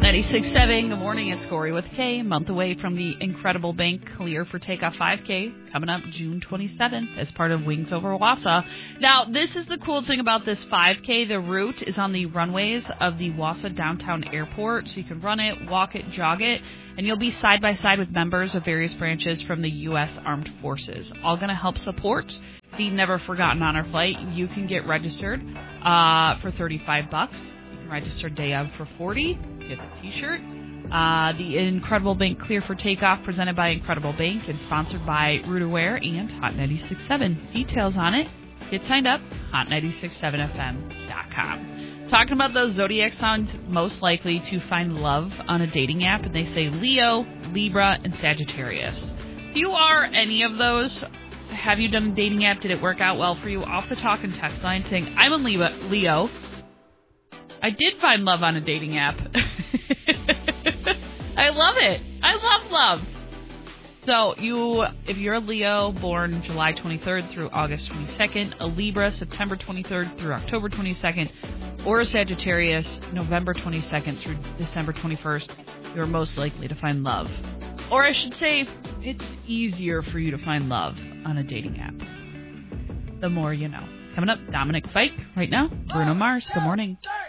96.7. Good morning. It's Corey with K. A month away from the Incredible Bank Clear for Takeoff 5K coming up June 27th as part of Wings Over Wausau. Now, this is the cool thing about this 5K. The route is on the runways of the Wausau Downtown Airport, so you can run it, walk it, jog it, and you'll be side by side with members of various branches from the U.S. Armed Forces, all going to help support the Never Forgotten Honor Flight. You can get registered for $35. You can register day of for $40. Get a t-shirt. The Incredible Bank Clear for Takeoff presented by Incredible Bank and sponsored by Ruderwear and Hot 96.7. Details on it, get signed up, hot967fm.com. Talking about those zodiac signs most likely to find love on a dating app, and they say Leo, Libra, and Sagittarius. If you are any of those, have you done a dating app? Did it work out well for you? Off the talk and text line saying, I'm a Leo. I did find love on a dating app. I love it. I love love. So if you're a Leo born July 23rd through August 22nd, a Libra September 23rd through October 22nd, or a Sagittarius November 22nd through December 21st, you're most likely to find love. Or I should say, it's easier for you to find love on a dating app. The more you know. Coming up, Dominic Fike right now. Bruno Mars. Good morning.